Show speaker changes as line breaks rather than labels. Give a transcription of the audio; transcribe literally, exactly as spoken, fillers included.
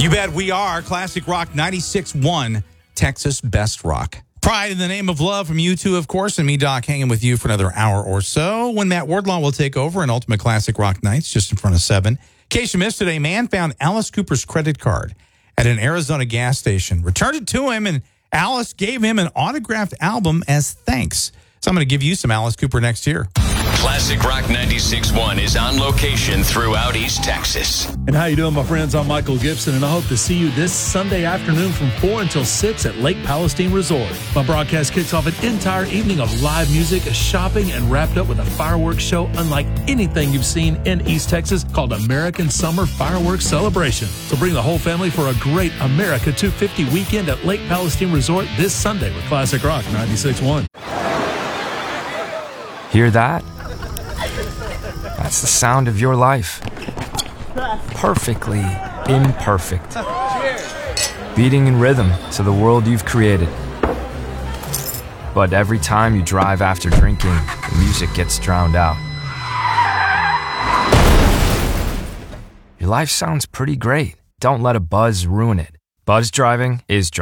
You bet we are. Classic Rock ninety-six point one, Texas Best Rock. Pride in the Name of Love from U two, of course, and me, Doc, hanging with you for another hour or so when Matt Wardlaw will take over in Ultimate Classic Rock Nights just in front of seven. In case you missed it, a man found Alice Cooper's credit card at an Arizona gas station, returned it to him, and Alice gave him an autographed album as thanks. So I'm going to give you some Alice Cooper next year.
Classic Rock ninety-six point one is on location throughout East Texas.
And how you doing, my friends? I'm Michael Gibson, and I hope to see you this Sunday afternoon from four until six at Lake Palestine Resort. My broadcast kicks off an entire evening of live music, shopping, and wrapped up with a fireworks show unlike anything you've seen in East Texas called American Summer Fireworks Celebration. So bring the whole family for a great America two fifty weekend at Lake Palestine Resort this Sunday with Classic Rock ninety-six point one.
Hear that? That's the sound of your life. Perfectly imperfect. Beating in rhythm to the world you've created. But every time you drive after drinking, the music gets drowned out. Your life sounds pretty great. Don't let a buzz ruin it. Buzz driving is driving.